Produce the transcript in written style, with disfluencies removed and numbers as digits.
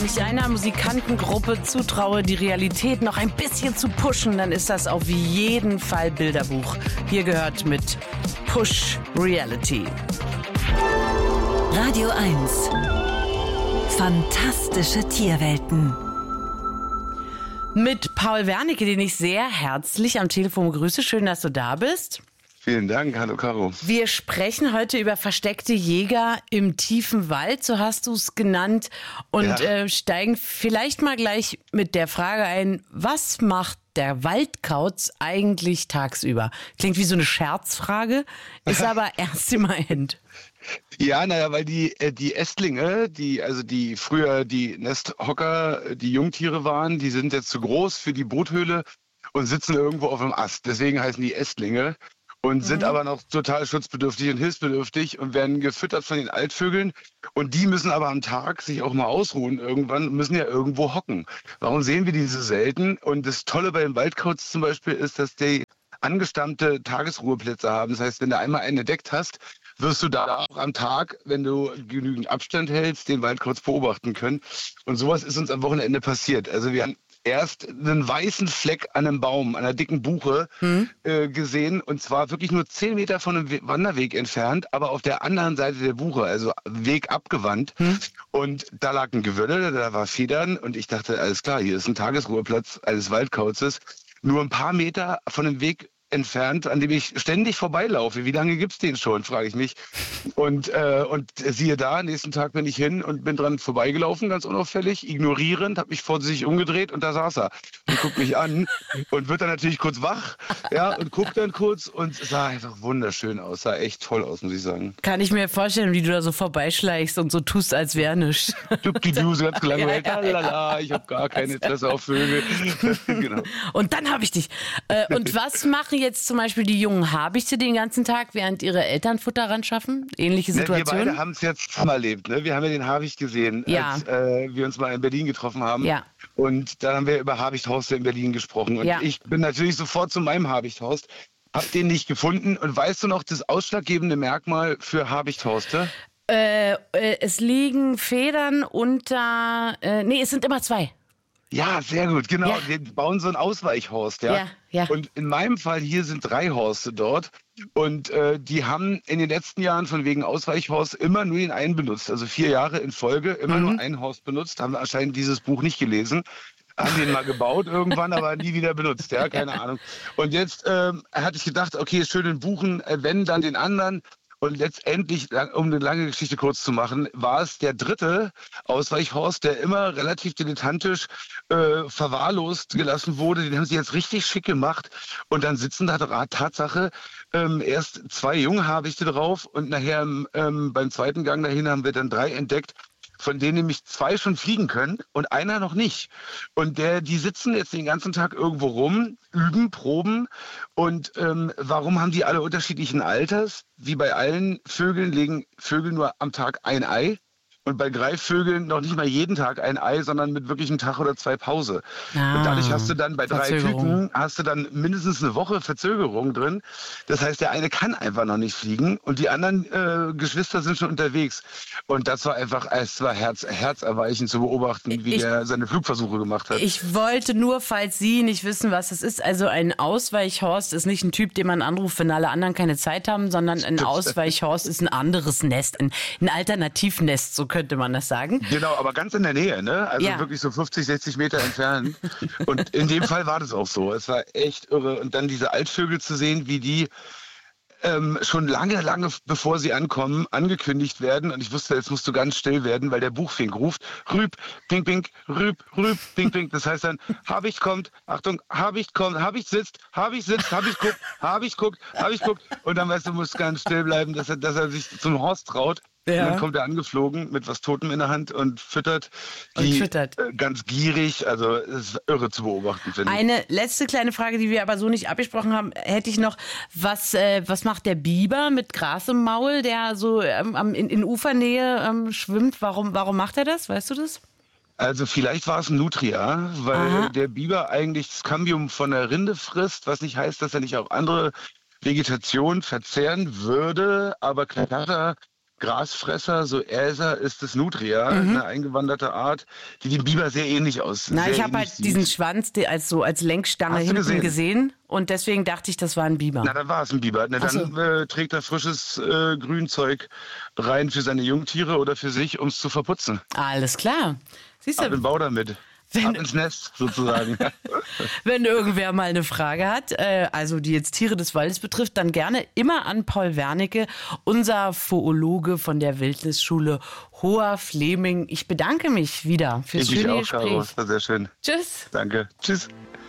ich einer Musikantengruppe zutraue, die Realität noch ein bisschen zu pushen, dann ist das auf jeden Fall Bilderbuch. Hier gehört mit Push Reality. Radio 1. Fantastische Tierwelten. Mit Paul Wernicke, den ich sehr herzlich am Telefon begrüße. Schön, dass du da bist. Vielen Dank. Hallo, Caro. Wir sprechen heute über versteckte Jäger im tiefen Wald, so hast du es genannt. Und steigen vielleicht mal gleich mit der Frage ein, was macht der Waldkauz eigentlich tagsüber? Klingt wie so eine Scherzfrage, ist aber ernst gemeint. Ja, weil die Ästlinge, die früher die Nesthocker, die Jungtiere waren, die sind jetzt zu groß für die Bruthöhle und sitzen irgendwo auf einem Ast. Deswegen heißen die Ästlinge und sind aber noch total schutzbedürftig und hilfsbedürftig und werden gefüttert von den Altvögeln. Und die müssen aber am Tag sich auch mal ausruhen irgendwann, müssen ja irgendwo hocken. Warum sehen wir die so selten? Und das Tolle bei dem Waldkauz zum Beispiel ist, dass die angestammte Tagesruheplätze haben. Das heißt, wenn du einmal einen entdeckt hast, wirst du da auch am Tag, wenn du genügend Abstand hältst, den Waldkauz beobachten können. Und sowas ist uns am Wochenende passiert. Also wir haben erst einen weißen Fleck an einem Baum, an einer dicken Buche gesehen. Und zwar wirklich nur 10 Meter von einem Wanderweg entfernt, aber auf der anderen Seite der Buche, also Weg abgewandt. Und da lag ein Gewölle, da war Federn. Und ich dachte, alles klar, hier ist ein Tagesruheplatz eines Waldkauzes. Nur ein paar Meter von dem Weg entfernt, an dem ich ständig vorbeilaufe. Wie lange gibt's den schon, frage ich mich. Und siehe da, nächsten Tag bin ich hin und bin dran vorbeigelaufen, ganz unauffällig, ignorierend, habe mich vorsichtig umgedreht und da saß er und guckt mich an und wird dann natürlich kurz wach, ja, und guckt dann kurz und sah einfach wunderschön aus, sah echt toll aus, muss ich sagen. Kann ich mir vorstellen, wie du da so vorbeischleichst und so tust, als wäre nichts. So ganz gelangweilt, ich habe gar kein Interesse auf Vögel. Genau. Und dann habe ich dich. Und was machen jetzt zum Beispiel die jungen Habichte den ganzen Tag, während ihre Eltern Futter ran schaffen? Ähnliche Situation? Wir beide haben es jetzt schon erlebt. Ne? Wir haben ja den Habicht gesehen, als wir uns mal in Berlin getroffen haben. Ja. Und dann haben wir über Habichthorste in Berlin gesprochen. Und ich bin natürlich sofort zu meinem Habichthorst. Hab den nicht gefunden. Und weißt du noch das ausschlaggebende Merkmal für Habichthorste? Es liegen Federn unter... es sind immer 2. Ja, sehr gut, genau. Ja. Wir bauen so einen Ausweichhorst, ja. Und in meinem Fall hier sind 3 Horste dort. Und die haben in den letzten Jahren von wegen Ausweichhorst immer nur den einen benutzt. Also 4 Jahre in Folge immer nur einen Horst benutzt. Haben anscheinend dieses Buch nicht gelesen. Haben den mal gebaut irgendwann, aber nie wieder benutzt. Ja, keine Ahnung. Und jetzt hatte ich gedacht, okay, schön den buchen, wenn, dann den anderen. Und letztendlich, um eine lange Geschichte kurz zu machen, war es der 3. Ausweichhorst, der immer relativ dilettantisch verwahrlost gelassen wurde. Den haben sie jetzt richtig schick gemacht. Und dann sitzen da Tatsache erst 2 Junghabichte drauf. Und nachher beim zweiten Gang dahin haben wir dann 3 entdeckt, von denen nämlich 2 schon fliegen können und einer noch nicht. Und die sitzen jetzt den ganzen Tag irgendwo rum, üben, proben. Und warum haben die alle unterschiedlichen Alters? Wie bei allen Vögeln legen Vögel nur am Tag ein Ei. Und bei Greifvögeln noch nicht mal jeden Tag ein Ei, sondern mit wirklich einem Tag oder 2 Pause. Und dadurch hast du dann bei 3 Küken mindestens eine Woche Verzögerung drin. Das heißt, der eine kann einfach noch nicht fliegen und die anderen Geschwister sind schon unterwegs. Und das war einfach, es war herzerweichend zu beobachten, wie der seine Flugversuche gemacht hat. Ich wollte nur, falls Sie nicht wissen, was das ist, also ein Ausweichhorst ist nicht ein Typ, den man anruft, wenn alle anderen keine Zeit haben, sondern ein Ausweichhorst ist ein anderes Nest, ein Alternativnest, so könnte man das sagen. Genau, aber ganz in der Nähe, ne? Also wirklich so 50, 60 Meter entfernt. Und in dem Fall war das auch so. Es war echt irre. Und dann diese Altvögel zu sehen, wie die schon lange bevor sie ankommen, angekündigt werden. Und ich wusste, jetzt musst du ganz still werden, weil der Buchfink ruft, Rüb, pink, pink, Rüb, pink, pink. Das heißt dann, Habicht kommt, Achtung, Habicht kommt, Habicht sitzt, Habicht guckt. Und dann weißt du, musst ganz still bleiben, dass er sich zum Horst traut. Ja. Und dann kommt er angeflogen mit was Totem in der Hand und füttert. Ganz gierig. Also es ist irre zu beobachten, finde ich. Eine letzte kleine Frage, die wir aber so nicht abgesprochen haben, hätte ich noch. Was macht der Biber mit Gras im Maul, der so in Ufernähe schwimmt? Warum macht er das? Weißt du das? Also vielleicht war es ein Nutria, weil der Biber eigentlich das Cambium von der Rinde frisst, was nicht heißt, dass er nicht auch andere Vegetation verzehren würde. Aber klar, Grasfresser, so Äser ist es Nutria, eine eingewanderte Art, die dem Biber sehr ähnlich aussieht. Na, ich habe halt diesen Schwanz als Lenkstange hinten gesehen und deswegen dachte ich, das war ein Biber. Na, dann war es ein Biber. Na, dann trägt er frisches Grünzeug rein für seine Jungtiere oder für sich, um es zu verputzen. Alles klar. Siehst du? Ab in den Bau damit. Ab ins Nest sozusagen. Wenn irgendwer mal eine Frage hat, also die jetzt Tiere des Waldes betrifft, dann gerne immer an Paul Wernicke, unser Zoologe von der Wildnisschule Hoher Fleming. Ich bedanke mich wieder fürs schöne Gespräch. Caro. Das war sehr schön. Tschüss. Danke. Tschüss.